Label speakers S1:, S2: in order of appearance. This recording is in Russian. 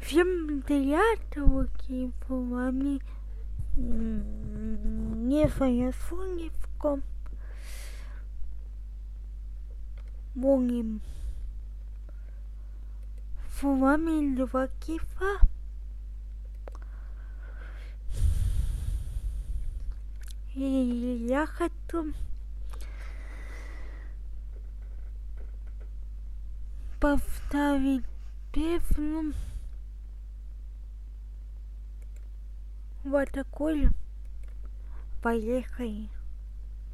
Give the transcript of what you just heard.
S1: Всем привет, руки вами не Фаясуневко. Будем с вами два кифа. И я хочу поставить песню вот такую. Поехали.